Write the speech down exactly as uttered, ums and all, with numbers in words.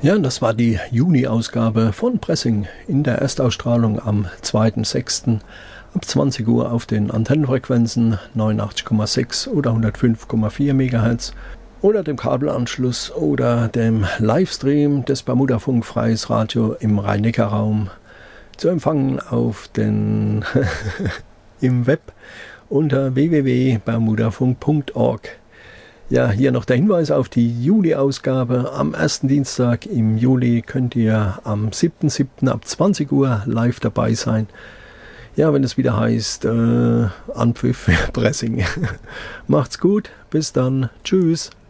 Ja, das war die Juni-Ausgabe von Pressing in der Erstausstrahlung am zweiten sechsten ab zwanzig Uhr auf den Antennenfrequenzen neunundachtzig Komma sechs oder hundertfünf Komma vier Megahertz oder dem Kabelanschluss oder dem Livestream des Bermudafunk Freies Radio im Rhein-Neckar-Raum zu empfangen auf den im Web unter w w w punkt bermudafunk punkt org. Ja, hier noch der Hinweis auf die Juli-Ausgabe. Am ersten Dienstag im Juli könnt ihr am siebten siebten ab zwanzig Uhr live dabei sein. Ja, wenn es wieder heißt, äh, Anpfiff Pressing. Macht's gut, bis dann, tschüss.